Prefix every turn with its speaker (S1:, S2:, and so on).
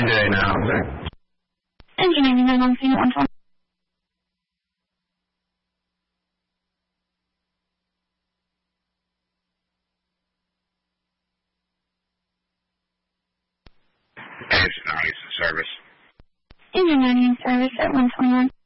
S1: today now, sir?
S2: Engineering 913
S1: It's nice service.
S2: Engineering service at 121.